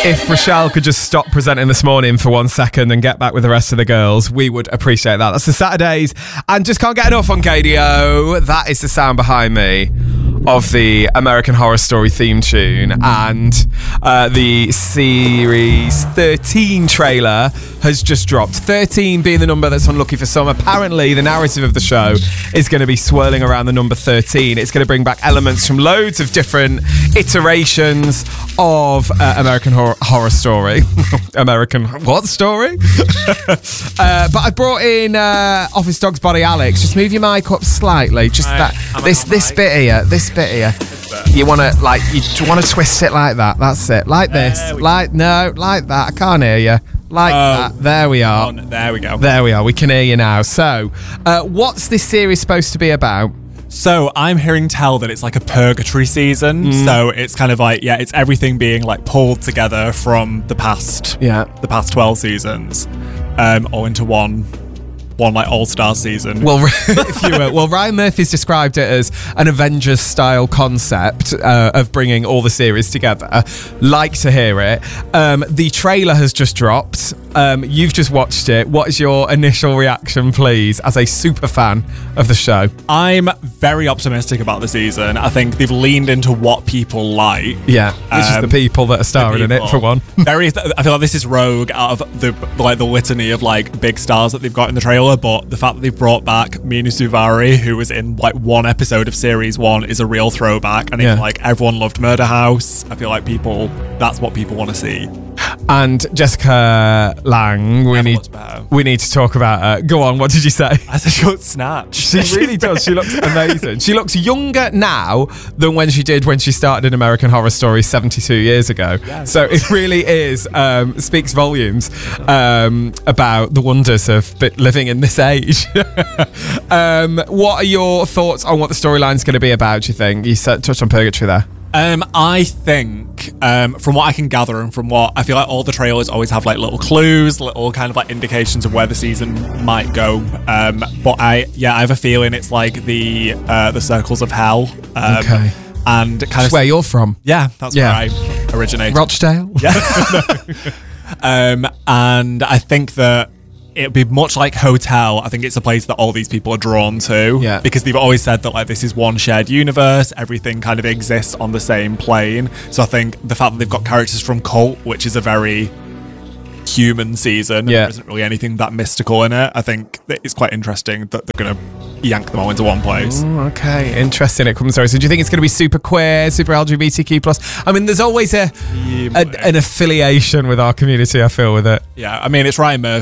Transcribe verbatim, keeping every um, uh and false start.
if Rochelle could just stop presenting This Morning for one second and get back with the rest of the girls, we would appreciate that. That's the Saturdays, and just can't get enough on K D O. That is the sound behind me of the American Horror Story theme tune, and uh, the series thirteen trailer has just dropped. thirteen being the number that's unlucky for some. Apparently, the narrative of the show is going to be swirling around the number thirteen. It's going to bring back elements from loads of different iterations of uh, American Horror, horror Story. American what story? uh, but I brought in uh, Office Dog's Body Alex. Just move your mic up slightly. Just right, that. This this bit here. This bit here. You want to like you want to twist it like that. That's it. Like this. Like no. Like that. I can't hear you. Like oh, that. There we are. On, there we go. There we are. We can hear you now. So, uh, what's this series supposed to be about? So I'm hearing tell that it's like a purgatory season. Mm. So it's kind of like, yeah, it's everything being like pulled together from the past, yeah, the past twelve seasons, um, all into one. One like all-star season. Well, if you will. Well, Ryan Murphy's described it as an Avengers-style concept uh, of bringing all the series together. Like to hear it. Um, the trailer has just dropped. Um, you've just watched it. What is your initial reaction, please, as a super fan of the show? I'm very optimistic about the season. I think they've leaned into what people like. Yeah, which um, is the people that are starring in it, for one. Very. I feel like this is Rogue out of the like the litany of like big stars that they've got in the trailer. But the fact that they've brought back Mina Suvari, who was in like one episode of series one, is a real throwback. And yeah. If like everyone loved Murder House, I feel like people that's what people want to see. And Jessica Lange, we need we need to talk about her. Go on, what did you say? I said she looks snatched. She really does. She looks amazing. She looks younger now than when she did when she started in American Horror Story seventy-two years ago. Yeah, so it really is um, speaks volumes um, about the wonders of living in this age. um, what are your thoughts on what the storyline's going to be about, do you think? You said, touched on Purgatory there. Um, I think, um, from what I can gather and from what I feel like all the trailers always have like little clues, little kind of like indications of where the season might go. Um, but I, yeah, I have a feeling it's like the uh, the circles of hell. Um, okay. And kind That's of where you're from. Yeah, that's yeah. where I originate. Rochdale. Yeah. um, and I think that it'd be much like Hotel. I think it's a place that all these people are drawn to. Yeah. Because they've always said that like this is one shared universe. Everything kind of exists on the same plane. So I think the fact that they've got characters from Cult, which is a very human season, yeah. there isn't really anything that mystical in it. I think that it's quite interesting that they're going to yank them all into one place. Ooh, okay, interesting. It comes sorry. So do you think it's going to be super queer, super L G B T Q plus? I mean, there's always a, yeah, a an affiliation with our community. I feel with it. Yeah, I mean, it's Ryan Murphy.